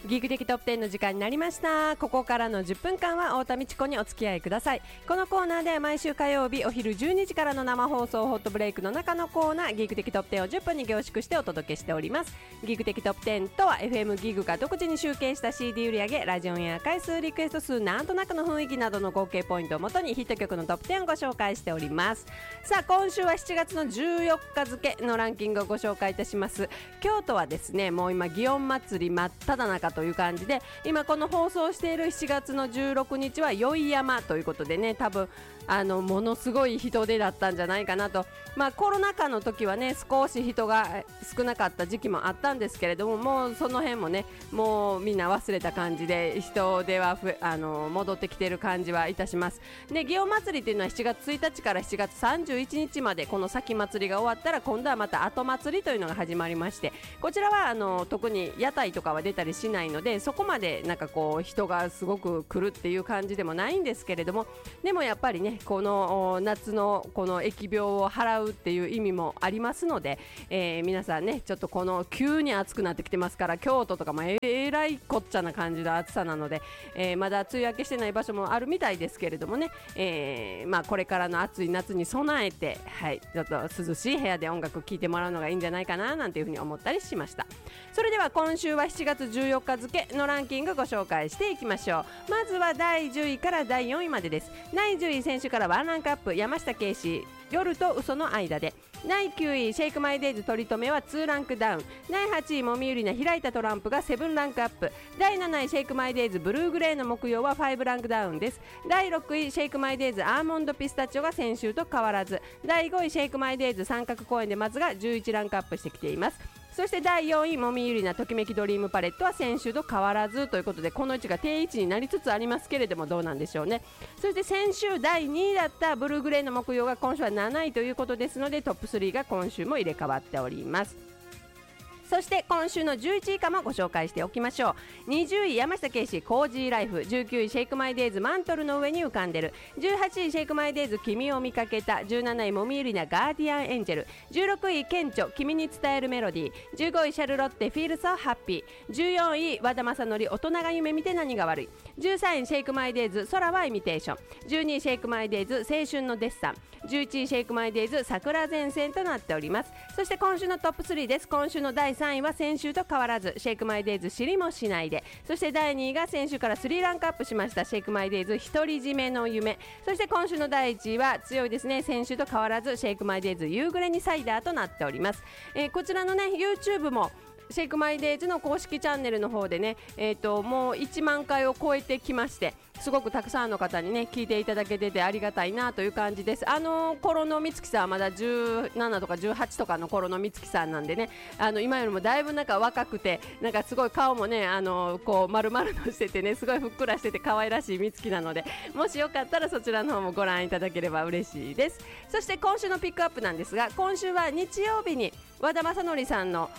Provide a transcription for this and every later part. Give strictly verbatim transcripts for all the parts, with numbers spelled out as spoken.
ギーク的トップテンの時間になりました。ここからのじゅっぷんかんは太田美智子にお付き合いください。このコーナーでは毎週火曜日お昼じゅうにじからの生放送ホットブレイクの中のコーナー、ギーク的トップテンをじゅっぷんに凝縮してお届けしております。ギーク的トップテンとは エフエム ギグが独自に集計した シーディー 売上、ラジオンエア回数、リクエスト数、なんとなくの雰囲気などの合計ポイントをもとにヒット曲のトップテンをご紹介しております。さあ、今週はしちがつのじゅうよっか付のランキングをご紹介いたします。京都はですね、もう今祇園祭り真っ只中という感じで、今この放送しているしちがつのじゅうろくにちは宵山ということでね、多分あのものすごい人出だったんじゃないかなと。まあコロナ禍の時はね、少し人が少なかった時期もあったんですけれども、もうその辺もね、もうみんな忘れた感じで人出はふあの戻ってきている感じはいたします。で、祇園祭りっていうのはしちがつついたちからしちがつさんじゅういちにちまで、この先祭りが終わったら今度はまた後祭りというのが始まりまして、こちらはあの特に屋台とかは出たりしないので、そこまでなんかこう人がすごく来るっていう感じでもないんですけれども、でもやっぱりね、この夏のこの疫病を払うっていう意味もありますので、えー、皆さんね、ちょっとこの急に暑くなってきてますから、京都とかもええらいこっちゃな感じの暑さなので、えー、まだ梅雨明けしてない場所もあるみたいですけれどもね、えーまあ、これからの暑い夏に備えて、はい、ちょっと涼しい部屋で音楽聴いてもらうのがいいんじゃないかななんていうふうに思ったりしました。それでは今週はしちがつじゅうよっか付のランキングご紹介していきましょう。まずはだいじゅういからだいよんいまでです。だいじゅうい、先週からワンランクアップ、山下圭司、夜と嘘の間で。だいきゅうい、シェイクマイデイズ取り留めはにランクダウン。だいはちい、もみゆりな開いたトランプがなランクアップ。だいなない、シェイクマイデイズブルーグレーの木曜はごランクダウンです。だいろくい、シェイクマイデイズアーモンドピスタチオが先週と変わらず。だいごい、シェイクマイデイズ三角公園で松がじゅういちランクアップしてきています。そしてだいよんい、もみゆりなときめきドリームパレットは先週と変わらずということで、この位置が定位置になりつつありますけれども、どうなんでしょうね。そして先週だいにいだったブルーグレーの木曜が今週はなないということですので、トップスリーが今週も入れ替わっております。そして今週のじゅういちい以下もご紹介しておきましょう。にじゅうい、山下圭司コージーライフ。じゅうきゅうい、シェイクマイデイズマントルの上に浮かんでる。じゅうはちい、シェイクマイデイズ君を見かけた。じゅうなない、もみゆりなガーディアンエンジェル。じゅうろくい、ケンチョ君に伝えるメロディー。じゅうごい、シャルロッテフィールソーハッピー。じゅうよんい、和田正則大人が夢見て何が悪い。じゅうさんい、シェイクマイデイズ空はイミテーション。じゅうにい、シェイクマイデイズ青春のデッサン。じゅういちい、シェイクマイデイズ桜前線となっております。そして今週のトップスリーです。今週のだいさんいは先週と変わらず、シェイクマイデイズ知りもしないで。そしてだいにいが先週からさんランクアップしました、シェイクマイデイズ独り占めの夢。そして今週のだいいちいは強いですね、先週と変わらず、シェイクマイデイズ夕暮れにサイダーとなっております。えー、こちらのね YouTube もシェイクマイデイズの公式チャンネルの方でね、えーと、もういちまんかいを超えてきまして、すごくたくさんの方にね聞いていただけててありがたいなという感じです。あの頃の美月さんはまだじゅうななとかじゅうはちとかの頃の美月さんなんでね、あの今よりもだいぶなんか若くて、なんかすごい顔もね、あのこう丸々としててね、すごいふっくらしてて可愛らしい美月なので、もしよかったらそちらの方もご覧いただければ嬉しいです。そして今週のピックアップなんですが、今週は日曜日に和田正則さんの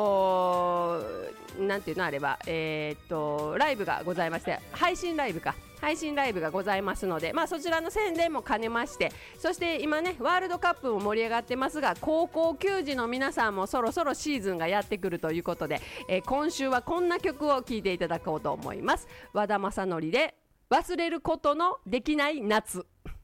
なんていうのあれば、えー、っとライブがございまして、配信ライブか配信ライブがございますので、まあ、そちらの宣伝も兼ねまして、そして今ねワールドカップも盛り上がってますが、高校球児の皆さんもそろそろシーズンがやってくるということで、えー、今週はこんな曲を聴いていただこうと思います。和田正則で忘れることのできない夏。